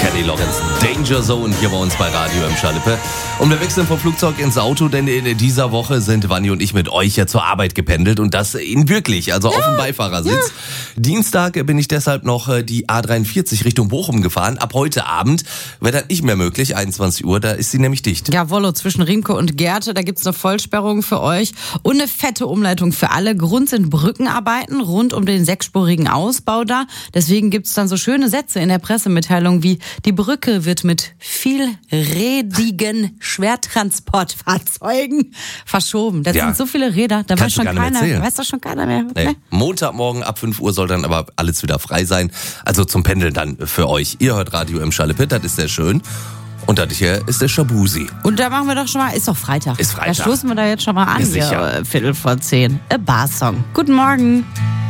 Kenny Lorenz, Danger Zone hier bei uns bei Radio im Schalippe. Und wir wechseln vom Flugzeug ins Auto, denn in dieser Woche sind Vanni und ich mit euch ja zur Arbeit gependelt und das in wirklich, also auf dem Beifahrersitz. Ja. Dienstag bin ich deshalb noch die A43 Richtung Bochum gefahren. Ab heute Abend wäre das nicht mehr möglich, 21 Uhr, da ist sie nämlich dicht. Jawollo, zwischen Riemke und Gerte, da gibt's eine Vollsperrung für euch und eine fette Umleitung für alle. Grund sind Brückenarbeiten rund um den 6-spurigen Ausbau da. Deswegen gibt's dann so schöne Sätze in der Pressemitteilung wie: Die Brücke wird mit vielrädigen Schwertransportfahrzeugen verschoben. Das sind so viele Räder, da weiß schon keiner mehr. Nee. Montagmorgen ab 5 Uhr soll dann aber alles wieder frei sein. Also zum Pendeln dann für euch. Ihr hört Radio im Schalippe, das ist sehr schön. Und das hier ist der Shabusi. Und da machen wir doch schon mal, ist doch Freitag. Ist Freitag. Da stoßen wir da jetzt schon mal an, sicher. 9:15. A Bar Song. Guten Morgen.